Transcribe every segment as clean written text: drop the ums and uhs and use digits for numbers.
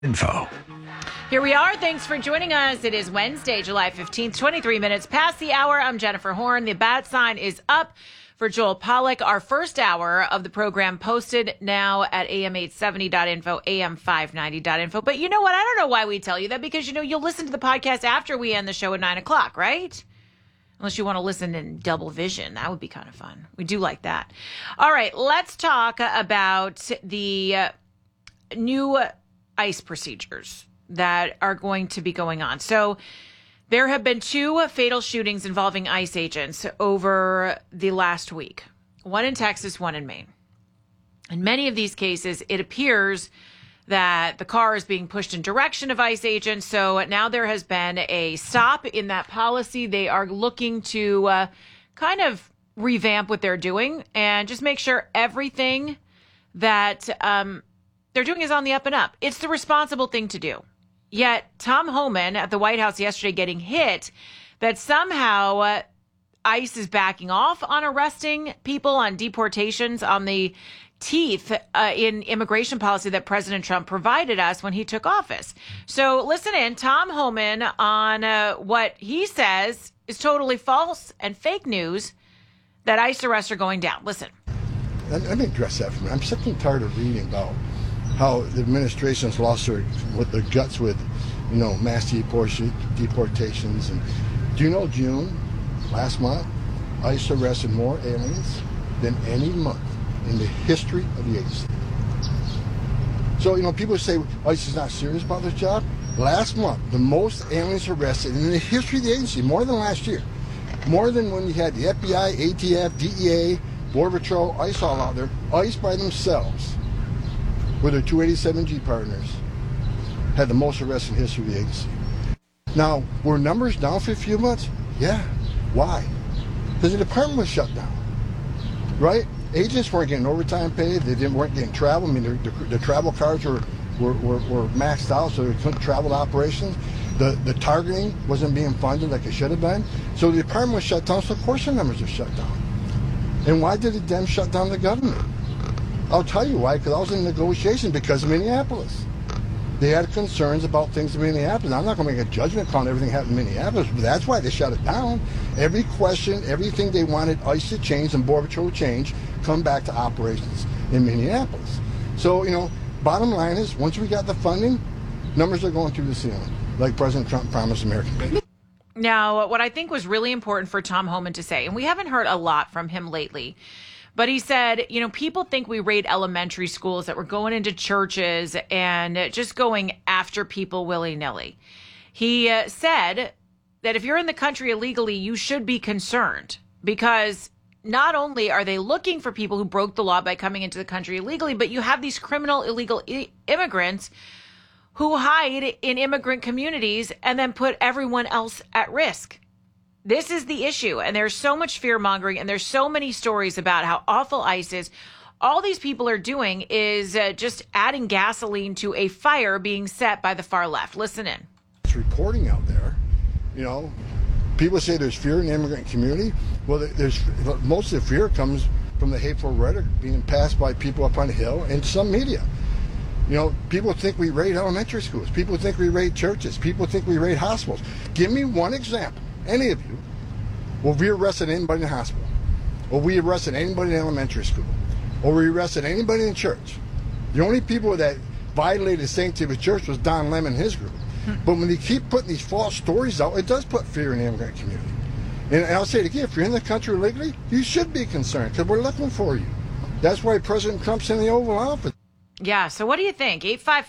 Info. Here we are. Thanks for joining us. It is Wednesday, July 15th, 23 minutes past the hour. I'm Jennifer Horn. The bat sign is up for Joel Pollack. Our first hour of the program posted now at am870.info, am590.info. But you know what? I don't know why we tell you that, because, you'll listen to the podcast after we end the show at 9 o'clock, right? Unless you want to listen in double vision. That would be kind of fun. We do like that. All right, let's talk about the new ICE procedures that are going to be going on. So there have been two fatal shootings involving ICE agents over the last week, one in Texas, one in Maine. In many of these cases, it appears that the car is being pushed in direction of ICE agents. So now there has been a stop in that policy. They are looking to kind of revamp what they're doing and just make sure everything that they're doing is on the up and up. It's the responsible thing to do. Yet Tom Homan at the White House yesterday getting hit that somehow ICE is backing off on arresting people, on deportations, on the teeth in immigration policy that President Trump provided us when he took office. So listen in, Tom Homan, on what he says is totally false and fake news that ICE arrests are going down. Listen. Let me address that for me. I'm sick and tired of reading about how the administration's lost their guts with, mass deportations. And do you know June, last month, ICE arrested more aliens than any month in the history of the agency. So, people say ICE is not serious about their job. Last month, the most aliens arrested in the history of the agency, more than last year. More than when you had the FBI, ATF, DEA, Border Patrol, ICE all out there. ICE by themselves, with their 287G partners, had the most arrests in history of the agency. Now, were numbers down for a few months? Yeah. Why? Because the department was shut down, right? Agents weren't getting overtime pay. They weren't getting travel. I mean, the travel cards were maxed out, so they couldn't travel to operations. The targeting wasn't being funded like it should have been. So the department was shut down, so of course the numbers are shut down. And why did the Dems shut down the government? I'll tell you why, because I was in negotiation because of Minneapolis. They had concerns about things in Minneapolis. I'm not going to make a judgment call on everything happened in Minneapolis, but that's why they shut it down. Every question, everything they wanted ICE to change and Border Patrol to change, come back to operations in Minneapolis. So, bottom line is, once we got the funding, numbers are going through the ceiling, like President Trump promised American people. Now, what I think was really important for Tom Homan to say, and we haven't heard a lot from him lately, but he said, people think we raid elementary schools, that we're going into churches and just going after people willy-nilly. He said that if you're in the country illegally, you should be concerned, because not only are they looking for people who broke the law by coming into the country illegally, but you have these criminal illegal immigrants who hide in immigrant communities and then put everyone else at risk. This is the issue, and there's so much fear-mongering, and there's so many stories about how awful ICE is. All these people are doing is just adding gasoline to a fire being set by the far left. Listen in. It's reporting out there, people say there's fear in the immigrant community. Well, most of the fear comes from the hateful rhetoric being passed by people up on the Hill and some media. People think we raid elementary schools. People think we raid churches. People think we raid hospitals. Give me one example. Any of you, will we arrested anybody in the hospital? Or we arrested anybody in elementary school? Or we arrested anybody in church? The only people that violated the sanctity of the church was Don Lemon and his group. But when they keep putting these false stories out, it does put fear in the immigrant community. And I'll say it again, if you're in the country illegally, you should be concerned, because we're looking for you. That's why President Trump's in the Oval Office. Yeah, so what do you think?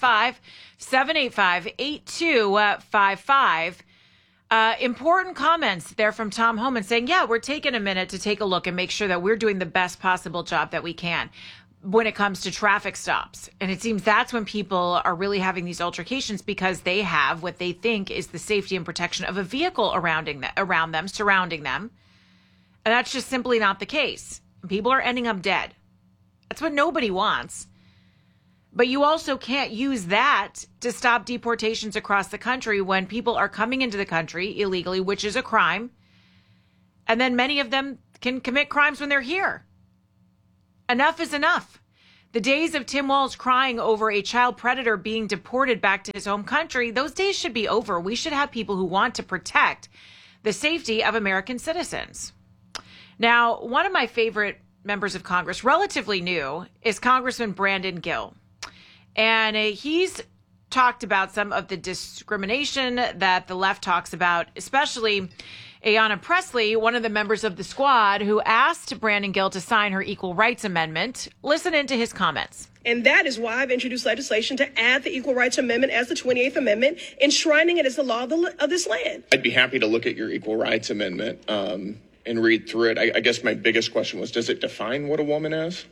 855-785-8255. Important comments there from Tom Homan saying, yeah, we're taking a minute to take a look and make sure that we're doing the best possible job that we can when it comes to traffic stops. And it seems that's when people are really having these altercations, because they have what they think is the safety and protection of a vehicle around them, surrounding them. And that's just simply not the case. People are ending up dead. That's what nobody wants. But you also can't use that to stop deportations across the country when people are coming into the country illegally, which is a crime. And then many of them can commit crimes when they're here. Enough is enough. The days of Tim Walz crying over a child predator being deported back to his home country, those days should be over. We should have people who want to protect the safety of American citizens. Now, one of my favorite members of Congress, relatively new, is Congressman Brandon Gill. And he's talked about some of the discrimination that the left talks about, especially Ayanna Pressley, one of the members of the squad who asked Brandon Gill to sign her Equal Rights Amendment. Listen into his comments. And that is why I've introduced legislation to add the Equal Rights Amendment as the 28th Amendment, enshrining it as the law of this land. I'd be happy to look at your Equal Rights Amendment and read through it. I guess my biggest question was, does it define what a woman is?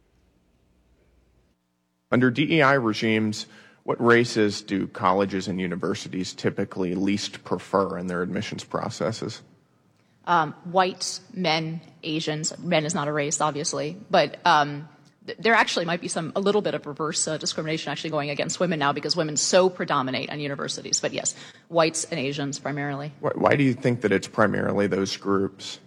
Under DEI regimes, what races do colleges and universities typically least prefer in their admissions processes? Whites, men, Asians. Men is not a race, obviously, but there actually might be a little bit of reverse discrimination actually going against women now because women so predominate on universities. But yes, whites and Asians primarily. Why do you think that it's primarily those groups?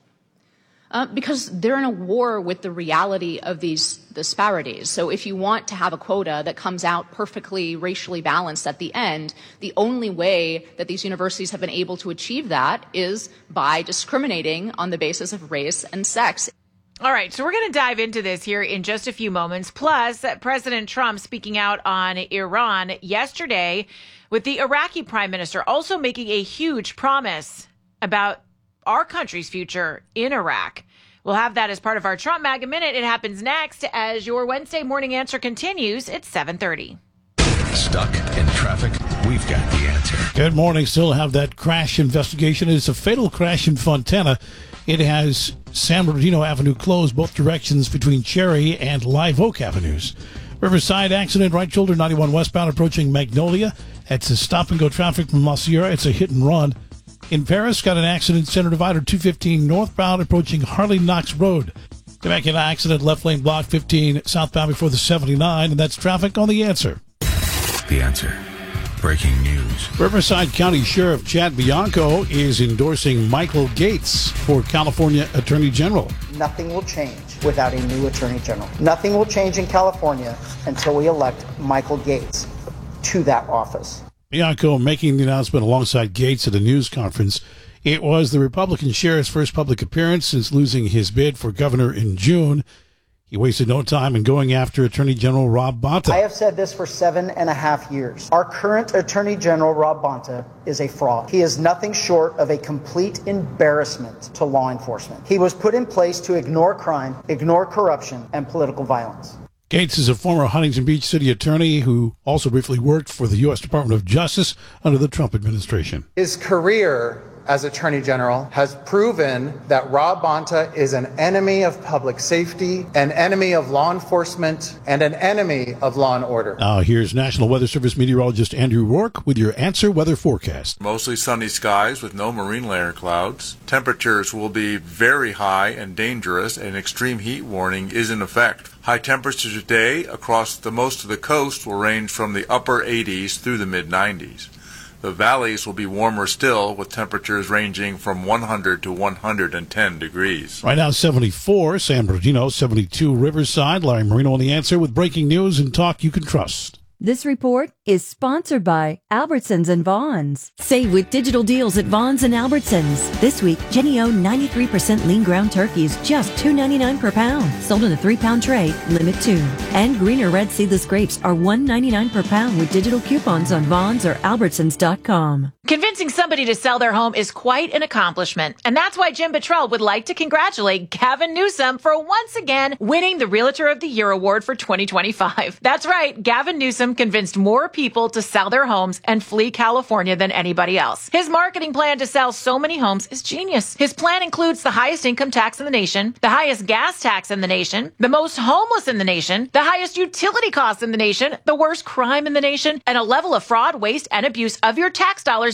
Because they're in a war with the reality of these disparities. So if you want to have a quota that comes out perfectly racially balanced at the end, the only way that these universities have been able to achieve that is by discriminating on the basis of race and sex. All right, so we're going to dive into this here in just a few moments. Plus, President Trump speaking out on Iran yesterday with the Iraqi prime minister also making a huge promise about our country's future in Iraq. We'll have that as part of our Trump MAGA Minute. It happens next as your Wednesday morning answer continues. It's 7:30. Stuck in traffic? We've got the answer. Good morning. Still have that crash investigation. It's a fatal crash in Fontana. It has San Bernardino Avenue closed both directions between Cherry and Live Oak Avenues. Riverside accident, right shoulder 91 westbound approaching Magnolia. That's a stop-and-go traffic from La Sierra. It's a hit and run. In Paris, got an accident, center divider 215 northbound approaching Harley Knox Road. Temecula accident, left lane block 15 southbound before the 79, and that's traffic on The Answer. The Answer. Breaking news. Riverside County Sheriff Chad Bianco is endorsing Michael Gates for California Attorney General. Nothing will change without a new Attorney General. Nothing will change in California until we elect Michael Gates to that office. Bianco making the announcement alongside Gates at a news conference. It was the Republican sheriff's first public appearance since losing his bid for governor in June. He wasted no time in going after Attorney General Rob Bonta. I have said this for 7.5 years. Our current Attorney General, Rob Bonta, is a fraud. He is nothing short of a complete embarrassment to law enforcement. He was put in place to ignore crime, ignore corruption, and political violence. Gates is a former Huntington Beach city attorney who also briefly worked for the U.S. Department of Justice under the Trump administration. His career as Attorney General has proven that Rob Bonta is an enemy of public safety, an enemy of law enforcement, and an enemy of law and order. Now here's National Weather Service meteorologist Andrew Rourke with your Answer Weather forecast. Mostly sunny skies with no marine layer clouds. Temperatures will be very high and dangerous. An extreme heat warning is in effect. High temperatures today across most of the coast will range from the upper 80s through the mid-90s. The valleys will be warmer still, with temperatures ranging from 100 to 110 degrees. Right now, 74, San Bernardino, 72, Riverside. Larry Marino on The Answer with breaking news and talk you can trust. This report is sponsored by Albertsons and Vons. Save with digital deals at Vons and Albertsons. This week, Jenny O 93% lean ground turkey is just $2.99 per pound. Sold in a 3-pound tray, limit 2. And greener red seedless grapes are $1.99 per pound with digital coupons on Vons or Albertsons.com. Convincing somebody to sell their home is quite an accomplishment. And that's why Jim Buttrell would like to congratulate Gavin Newsom for once again winning the Realtor of the Year award for 2025. That's right. Gavin Newsom convinced more people to sell their homes and flee California than anybody else. His marketing plan to sell so many homes is genius. His plan includes the highest income tax in the nation, the highest gas tax in the nation, the most homeless in the nation, the highest utility costs in the nation, the worst crime in the nation, and a level of fraud, waste, and abuse of your tax dollars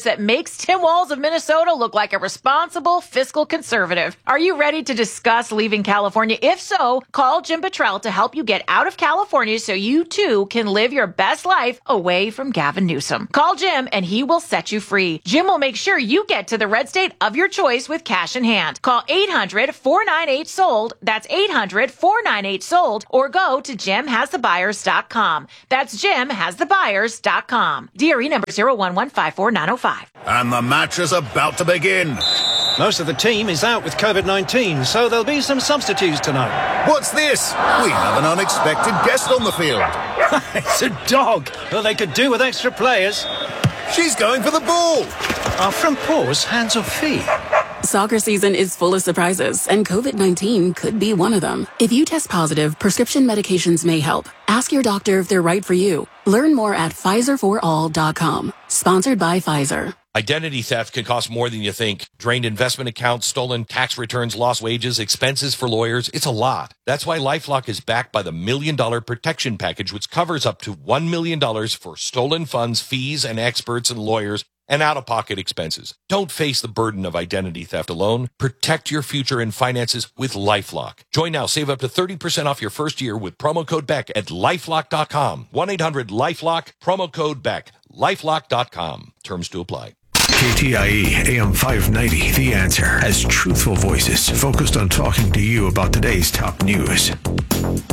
that makes Tim Walz of Minnesota look like a responsible fiscal conservative. Are you ready to discuss leaving California? If so, call Jim Petrell to help you get out of California so you too can live your best life away from Gavin Newsom. Call Jim and he will set you free. Jim will make sure you get to the red state of your choice with cash in hand. Call 800-498-SOLD. That's 800-498-SOLD, or go to jimhasthebuyers.com. That's jimhasthebuyers.com. DRE number 01154-905. And the match is about to begin. Most of the team is out with COVID-19, so there'll be some substitutes tonight. What's this? We have an unexpected guest on the field. It's a dog. Well, they could do with extra players. She's going for the ball. Are front paws hands or feet? Soccer season is full of surprises, and COVID-19 could be one of them. If you test positive, prescription medications may help. Ask your doctor if they're right for you. Learn more at PfizerForAll.com. Sponsored by Pfizer. Identity theft can cost more than you think. Drained investment accounts, stolen tax returns, lost wages, expenses for lawyers. It's a lot. That's why LifeLock is backed by the $1 Million Protection Package, which covers up to $1 million for stolen funds, fees, and experts and lawyers, and out-of-pocket expenses. Don't face the burden of identity theft alone. Protect your future and finances with LifeLock. Join now. Save up to 30% off your first year with promo code BECK at LifeLock.com. 1-800-LifeLock, promo code BECK. LifeLock.com. Terms to apply. KTIE AM 590, The Answer, has truthful voices focused on talking to you about today's top news.